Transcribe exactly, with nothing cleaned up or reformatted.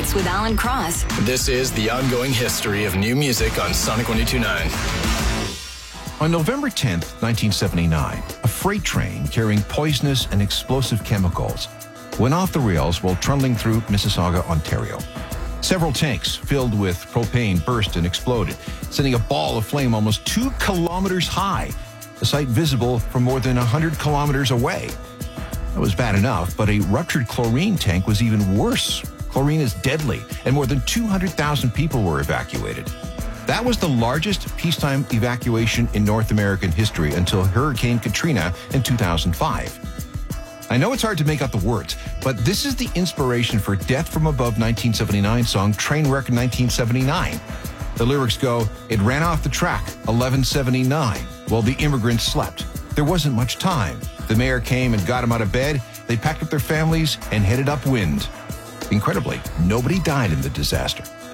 Hits with Alan Cross. This is the ongoing history of new music on Sonic one oh two point nine. On November tenth, nineteen seventy-nine, a freight train carrying poisonous and explosive chemicals went off the rails while trundling through Mississauga, Ontario. Several tanks filled with propane burst and exploded, sending a ball of flame almost two kilometers high, a sight visible from more than one hundred kilometers away. That was bad enough, but a ruptured chlorine tank was even worse. Chlorine is deadly, and more than two hundred thousand people were evacuated. That was the largest peacetime evacuation in North American history until Hurricane Katrina in two thousand five. I know it's hard to make out the words, but this is the inspiration for Death from Above nineteen seventy-nine song Trainwreck nineteen seventy-nine. The lyrics go, "It ran off the track, eleven seventy-nine, while the immigrants slept. There wasn't much time. The mayor came and got them out of bed. They packed up their families and headed upwind." Incredibly, nobody died in the disaster.